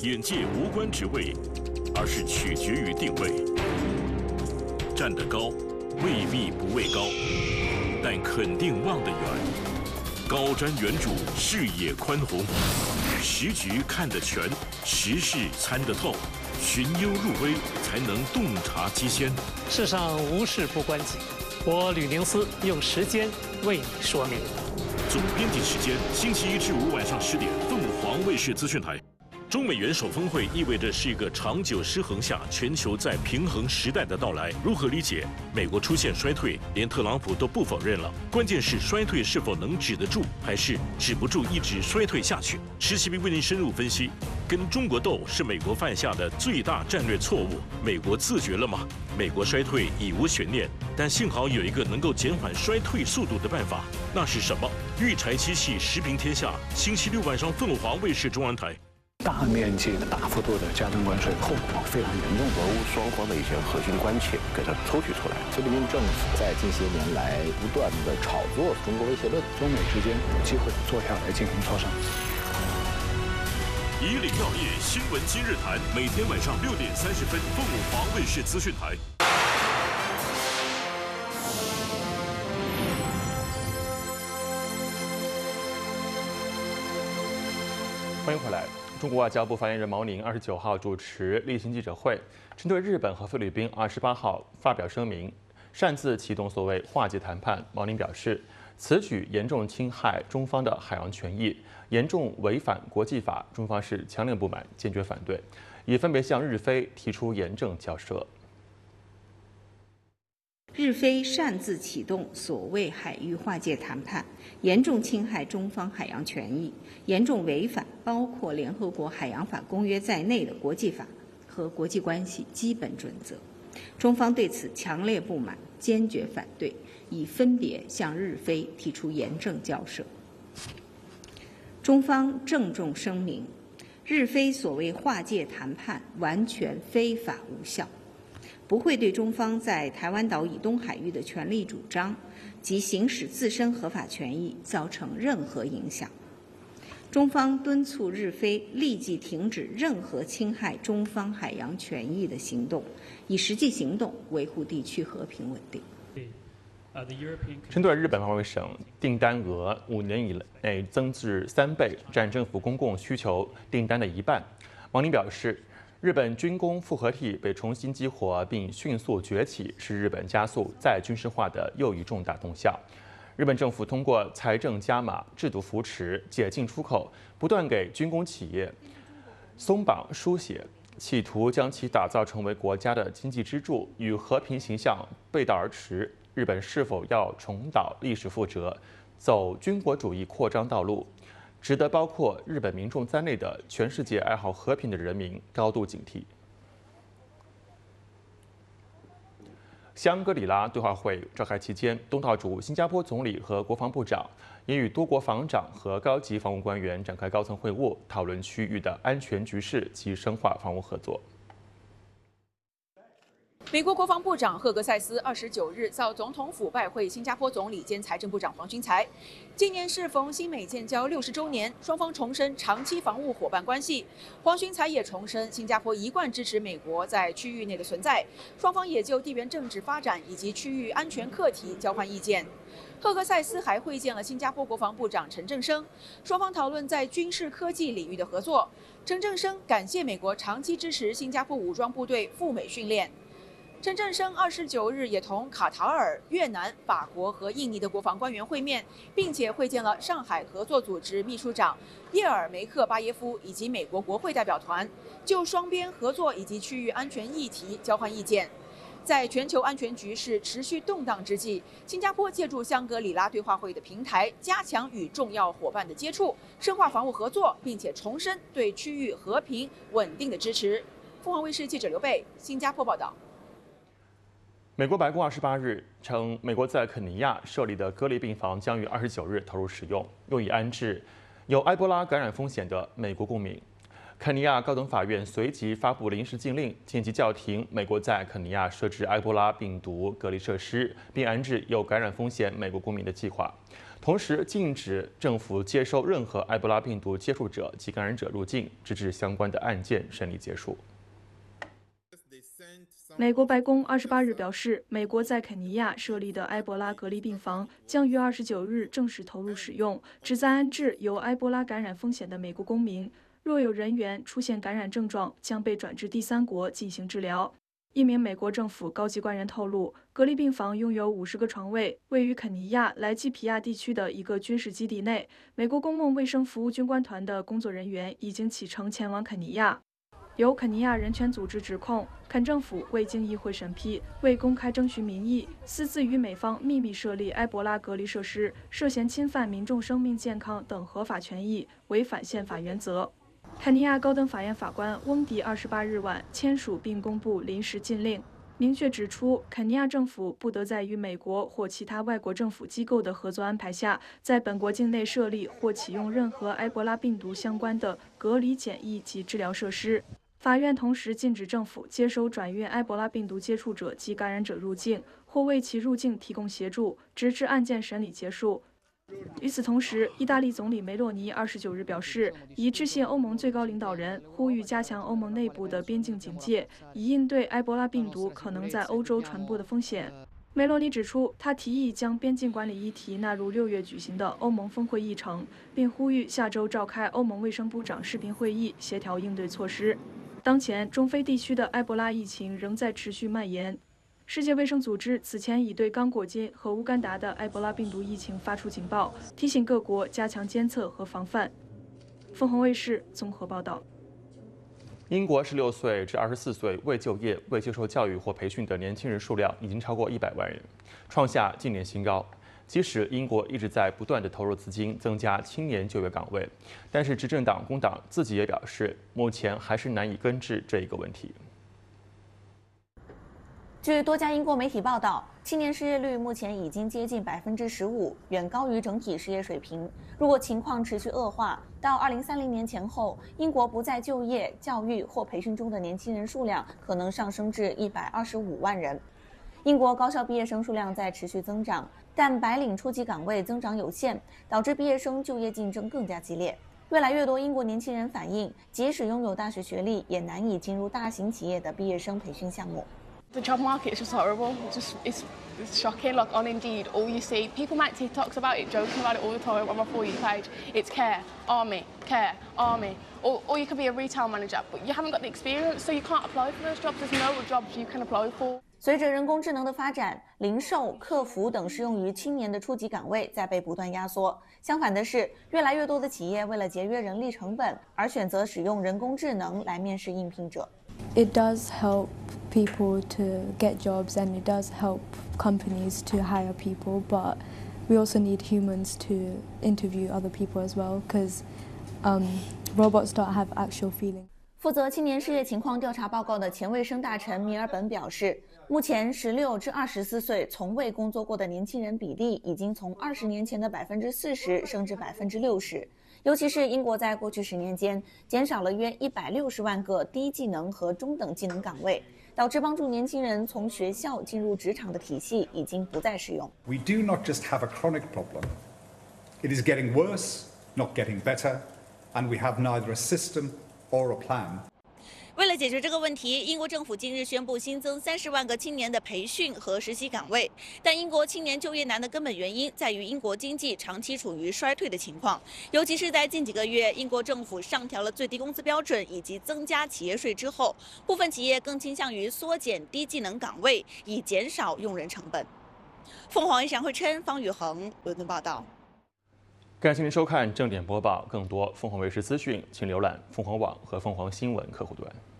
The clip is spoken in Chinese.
眼界无关职位，而是取决于定位。站得高，未必不畏高，但肯定望得远。高瞻远瞩，视野宽宏，时局看得全，时事参得透，寻幽入微，才能洞察机先。 世上无事不关己，我吕宁思用时间为你说明。 总编辑时间：星期1至5晚上10点，凤凰卫视资讯台。中美元首峰会意味着是一个长久失衡下全球在平衡时代的到来。如何理解？美国出现衰退，连特朗普都不否认了。关键是衰退是否能止得住，还是止不住一直衰退下去？施其斌为您深入分析。跟中国斗是美国犯下的最大战略错误。美国自觉了吗？美国衰退已无悬念，但幸好有一个能够减缓衰退速度的办法，那是什么？育柴七系时评天下，星期6晚上凤凰卫视中央台。 大面积的、大幅度的加征关税，后果非常严重。 俄乌双方的一些核心关切给它抽取出来。 习近平政府在近些年来不断的炒作中国威胁论， 中美之间有机会坐下来进行磋商。 以领要业，新闻今日谈，每天晚上6点30分，凤凰卫视资讯台。 欢迎回来。中国外交部发言人毛宁29号主持例行记者会，针对日本和菲律宾28号发表声明，擅自启动所谓划界谈判。毛宁表示，此举严重侵害中方的海洋权益，严重违反国际法，中方是强烈不满，坚决反对，也分别向日菲提出严正交涉。 日菲擅自启动所谓海域划界谈判，严重侵害中方海洋权益，严重违反包括联合国海洋法公约在内的国际法和国际关系基本准则。中方对此强烈不满，坚决反对，已分别向日菲提出严正交涉。中方郑重声明，日菲所谓划界谈判完全非法无效，不会对中方在台湾岛以东海域的权利主张及行使自身合法权益造成任何影响。中方敦促日菲立即停止任何侵害中方海洋权益的行动，以实际行动维护地区和平稳定。 针对日本防卫省订单额5年以内增至3倍，占政府公共需求订单的一半，毛宁表示，日本军工复合体被重新激活并迅速崛起，是日本加速再军事化的又一重大动向。日本政府通过财政加码、制度扶持、解禁出口，不断给军工企业松绑书写，企图将其打造成为国家的经济支柱，与和平形象背道而驰。日本是否要重蹈历史覆辙，走军国主义扩张道路，值得包括日本民众在内的全世界爱好和平的人民高度警惕。香格里拉对话会召开期间，东道主新加坡总理和国防部长也与多国防长和高级防务官员展开高层会晤，讨论区域的安全局势及深化防务合作。 美国国防部长赫格塞斯29日到总统府拜会新加坡总理兼财政部长黄循财。今年适逢新美建交60周年，双方重申长期防务伙伴关系。黄循财也重申新加坡一贯支持美国在区域内的存在。双方也就地缘政治发展以及区域安全课题交换意见。赫格塞斯还会见了新加坡国防部长陈振声，双方讨论在军事科技领域的合作。陈振声感谢美国长期支持新加坡武装部队赴美训练。陈振声29日也同卡塔尔、越南、法国和印尼的国防官员会面，并且会见了上海合作组织秘书长叶尔梅克巴耶夫以及美国国会代表团，就双边合作以及区域安全议题交换意见。在全球安全局势持续动荡之际，新加坡借助香格里拉对话会的平台，加强与重要伙伴的接触，深化防务合作，并且重申对区域和平稳定的支持。凤凰卫视记者刘贝，新加坡报道。 美国白宫28日称，美国在肯尼亚设立的隔离病房将于29日投入使用，用以安置有埃博拉感染风险的美国公民。肯尼亚高等法院随即发布临时禁令，紧急叫停美国在肯尼亚设置埃博拉病毒隔离设施并安置有感染风险美国公民的计划。 同时禁止政府接收任何埃博拉病毒接触者及感染者入境，直至相关的案件审理结束。 美国白宫28日表示，美国在肯尼亚设立的埃博拉隔离病房将于29日正式投入使用，旨在安置有埃博拉感染风险的美国公民。若有人员出现感染症状，将被转至第三国进行治疗。一名美国政府高级官员透露，隔离病房拥有50个床位，位于肯尼亚莱基皮亚地区的一个军事基地内。美国公共卫生服务军官团的工作人员已经启程前往肯尼亚。有肯尼亚人权组织指控，肯政府未经议会审批、未公开征询民意，私自与美方秘密设立埃博拉隔离设施，涉嫌侵犯民众生命健康等合法权益，违反宪法原则。肯尼亚高等法院法官翁迪28日晚签署并公布临时禁令，明确指出，肯尼亚政府不得在与美国或其他外国政府机构的合作安排下，在本国境内设立或启用任何埃博拉病毒相关的隔离检疫及治疗设施。法院同时禁止政府接收转运埃博拉病毒接触者及感染者入境，或为其入境提供协助，直至案件审理结束。与此同时，意大利总理梅洛尼29日表示，已致信欧盟最高领导人，呼吁加强欧盟内部的边境警戒，以应对埃博拉病毒可能在欧洲传播的风险。梅洛尼指出，他提议将边境管理议题纳入6月举行的欧盟峰会议程，并呼吁下周召开欧盟卫生部长视频会议，协调应对措施。当前，中非地区的埃博拉疫情仍在持续蔓延。世界卫生组织此前已对刚果金和乌干达的埃博拉病毒疫情发出警报，提醒各国加强监测和防范。凤凰卫视综合报道。 英国16岁至24岁未就业、未接受教育或培训的年轻人数量已经超过100万人，创下近年新高。即使英国一直在不断地投入资金增加青年就业岗位，但是执政党工党自己也表示，目前还是难以根治这一个问题。 据多家英国媒体报道，青年失业率目前已经接近15%，远高于整体失业水平。如果情况持续恶化，到2030年前后，英国不在就业、教育或培训中的年轻人数量可能上升至125万人。英国高校毕业生数量在持续增长，但白领初级岗位增长有限，导致毕业生就业竞争更加激烈。越来越多英国年轻人反映，即使拥有大学学历，也难以进入大型企业的毕业生培训项目。 The job market is just horrible. It's shocking. Like on Indeed, all you see, people make TikToks about it, joking about it all the time on my For You page. It's care, army, or you could be a retail manager, but you haven't got the experience, so you can't apply for those jobs. There's no jobs you can apply for. 随着人工智能的发展，零售、客服等适用于青年的初级岗位在被不断压缩。相反的是，越来越多的企业为了节约人力成本，而选择使用人工智能来面试应聘者。 It does help people to get jobs, and it does help companies to hire people, but we also need humans to interview other people as well, because robots don't have actual feeling. 负责青年失业情况调查报告的前卫生大臣米尔本表示，目前16至24岁从未工作过的年轻人比例已经从20年前的40%升至60%。尤其是英国在过去10年间减少了约160万个低技能和中等技能岗位，导致帮助年轻人从学校进入职场的体系已经不再适用。 We do not just have a chronic problem. It is getting worse, not getting better, and we have neither a system or a plan. 为了解决这个问题，英国政府近日宣布新增30万个青年的培训和实习岗位。但英国青年就业难的根本原因在于英国经济长期处于衰退的情况，尤其是在近几个月，英国政府上调了最低工资标准以及增加企业税之后，部分企业更倾向于缩减低技能岗位，以减少用人成本。凤凰卫视杨慧琛、方宇恒伦敦报道。 感谢您收看正点播报，更多凤凰卫视资讯，请浏览凤凰网和凤凰新闻客户端。